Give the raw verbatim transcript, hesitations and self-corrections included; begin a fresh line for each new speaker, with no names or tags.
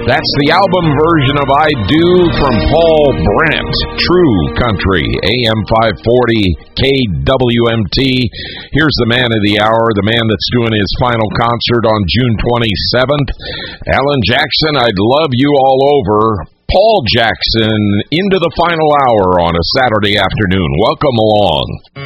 That's the album version of I Do from Paul Brandt, True Country, A M five forty K W M T. Here's the man of the hour, the man that's doing his final concert on June twenty-seventh. Alan Jackson, I'd love you all over. Paul Jackson into the final hour on a Saturday afternoon. Welcome along.